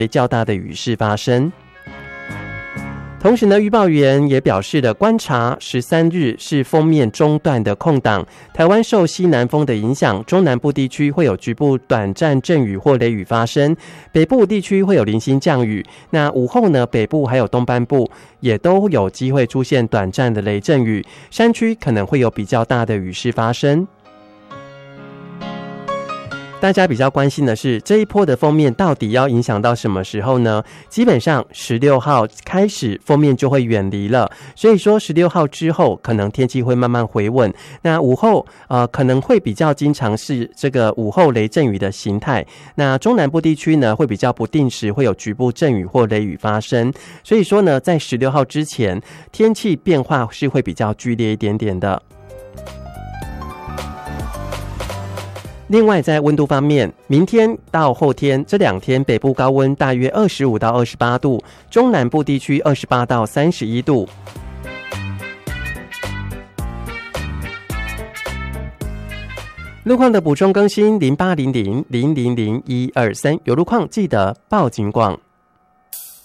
较大的雨势发生。同时呢，预报员也表示了，观察13日是锋面中断的空档，台湾受西南风的影响，中南部地区会有局部短暂阵雨或雷雨发生，北部地区会有零星降雨。那午后呢，北部还有东半部也都有机会出现短暂的雷阵雨，山区可能会有比较大的雨势发生。大家比较关心的是，这一波的锋面到底要影响到什么时候呢？基本上16号开始锋面就会远离了，所以说16号之后可能天气会慢慢回稳。那午后可能会比较经常是这个午后雷阵雨的形态。那中南部地区呢，会比较不定时会有局部阵雨或雷雨发生。所以说呢，在16号之前，天气变化是会比较剧烈一点点的。另外在温度方面，明天到后天这2天北部高温大约25到28度，中南部地区28到31度。路况的补充更新0800-000-123，有路况记得报警广。